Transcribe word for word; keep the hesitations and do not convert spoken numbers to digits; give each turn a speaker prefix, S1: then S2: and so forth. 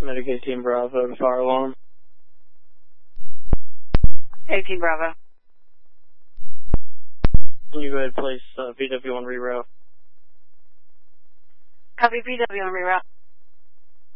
S1: Medicaid Team Bravo to fire alarm.
S2: eighteen Bravo.
S1: Can you go ahead and place uh, V W on reroute?
S2: Copy P W on reroute.